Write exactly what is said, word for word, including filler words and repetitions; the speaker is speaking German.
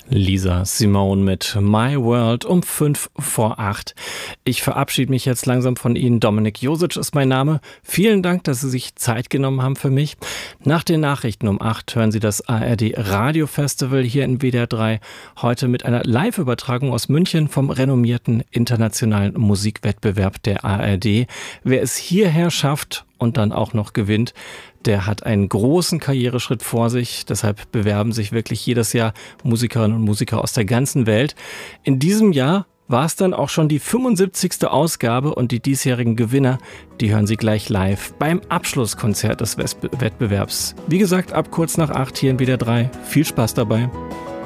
Lisa Simone mit My World um fünf vor acht. Ich verabschiede mich jetzt langsam von Ihnen. Dominik Josic ist mein Name. Vielen Dank, dass Sie sich Zeit genommen haben für mich. Nach den Nachrichten um acht hören Sie das A R D Radio Festival hier in W D R drei. Heute mit einer Live-Übertragung aus München vom renommierten internationalen Musikwettbewerb der A R D. Wer es hierher schafft und dann auch noch gewinnt, der hat einen großen Karriereschritt vor sich. Deshalb bewerben sich wirklich jedes Jahr Musikerinnen und Musiker aus der ganzen Welt. In diesem Jahr war es dann auch schon die fünfundsiebzigste Ausgabe und die diesjährigen Gewinner, die hören Sie gleich live beim Abschlusskonzert des Wettbewerbs. Wie gesagt, ab kurz nach acht hier in W D R drei. Viel Spaß dabei.